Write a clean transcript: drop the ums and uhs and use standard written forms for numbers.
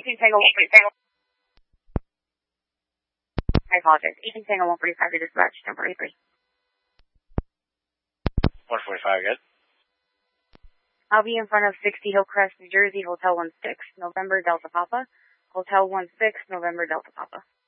18 Tango 145. I apologize. 18 Tango 145 to dispatch, 1043. 145, good. I'll be in front of 60 Hillcrest, New Jersey, Hotel 16, November Delta Papa. Hotel 16, November Delta Papa.